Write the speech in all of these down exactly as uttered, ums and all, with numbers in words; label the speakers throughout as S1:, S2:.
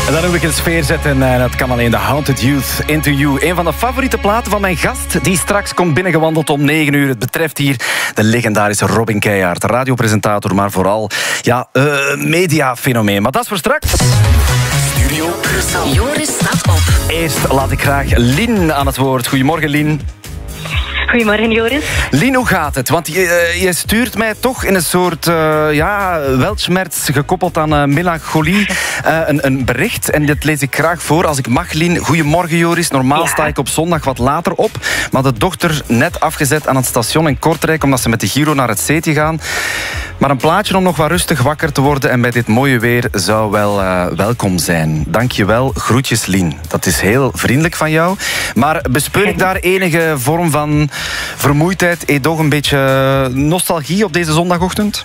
S1: En dan moet ik een sfeer zetten en dat kan alleen de Haunted Youth, Into You. Een van de favoriete platen van mijn gast, die straks komt binnengewandeld om negen uur. Het betreft hier de legendarische Robin Keijaard, radiopresentator, maar vooral ja, uh, mediafenomeen. Maar dat is voor straks.
S2: Studio Brussel. Joris staat op.
S1: Eerst laat ik graag Lien aan het woord. Goedemorgen, Lien.
S3: Goedemorgen, Joris.
S1: Lien, hoe gaat het? Want je, je stuurt mij toch in een soort uh, ja, weltschmerz gekoppeld aan uh, melancholie uh, een, een bericht. En dit lees ik graag voor als ik mag, Lien. Goedemorgen, Joris. Normaal ja. sta ik op zondag wat later op. Maar de dochter net afgezet aan het station in Kortrijk omdat ze met de Giro naar het Zeetje gaan. Maar een plaatje om nog wat rustig wakker te worden en bij dit mooie weer zou wel uh, welkom zijn. Dank je wel. Groetjes, Lien. Dat is heel vriendelijk van jou. Maar bespeur ik daar enige vorm van vermoeidheid, edoch een beetje nostalgie op deze zondagochtend?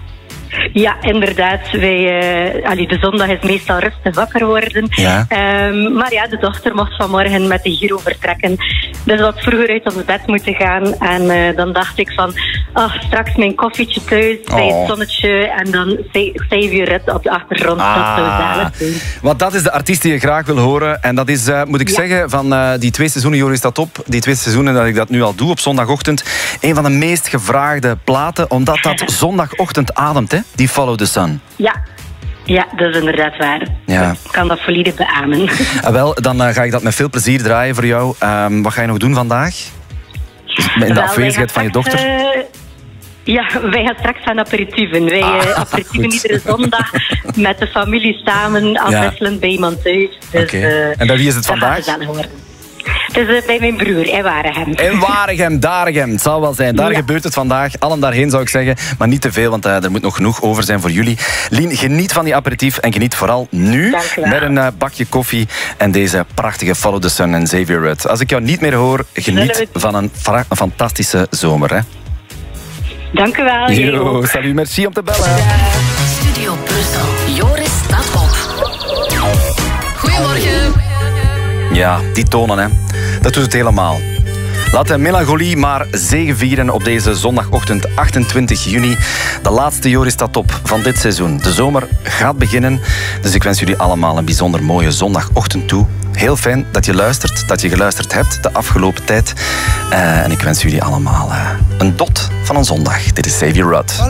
S3: Ja, inderdaad. Wij, uh, allee, de zondag is meestal rustig wakker worden.
S1: Ja.
S3: Um, maar ja, de dochter mocht vanmorgen met de Giro vertrekken. Dus wat vroeger uit ons bed moeten gaan. En uh, dan dacht ik van, ach, straks mijn koffietje thuis bij
S1: oh.
S3: het zonnetje. En dan Xavier Red op de achtergrond.
S1: Ah,
S3: dat zou zalig zijn.
S1: Want dat is de artiest die je graag wil horen. En dat is, uh, moet ik ja. zeggen, van uh, die twee seizoenen, Joris staat op. Die twee seizoenen dat ik dat nu al doe op zondagochtend. Een van de meest gevraagde platen. Omdat dat zondagochtend ademt, hè? Die Follow the Sun.
S3: Ja. Ja, dat is inderdaad waar.
S1: Ja.
S3: Ik kan dat volledig beamen.
S1: Ah, wel, dan uh, ga ik dat met veel plezier draaien voor jou. Um, wat ga je nog doen vandaag? In de afwezigheid van je dochter?
S3: Uh, ja, wij gaan straks aan aperitieven. Wij
S1: ah,
S3: uh, aperitieven iedere zondag met de familie samen afwisselend ja. bij iemand thuis. Dus,
S1: okay. uh, en bij wie is het vandaag?
S3: Het is uh, bij mijn broer, in Waregem.
S1: In Waregem, Daregem. Het zal wel zijn. Daar ja. gebeurt het vandaag. Allen daarheen zou ik zeggen. Maar niet te veel, want uh, er moet nog genoeg over zijn voor jullie. Lien, geniet van die aperitief en geniet vooral nu met een uh, bakje koffie en deze prachtige Follow the Sun en Xavier Rudd. Als ik jou niet meer hoor, geniet van een, een fantastische zomer. Hè?
S3: Dank u wel.
S1: Yo, salut, merci om te bellen.
S2: Studio Brussel. Joris staat op. Goedemorgen.
S1: Ja, die tonen, hè. Dat doet het helemaal. Laat de melancholie maar zegevieren op deze zondagochtend achtentwintig juni. De laatste Joris staat op van dit seizoen. De zomer gaat beginnen, dus ik wens jullie allemaal een bijzonder mooie zondagochtend toe. Heel fijn dat je luistert, dat je geluisterd hebt de afgelopen tijd. Uh, en ik wens jullie allemaal uh, een dot van een zondag. Dit is Xavier Rudd.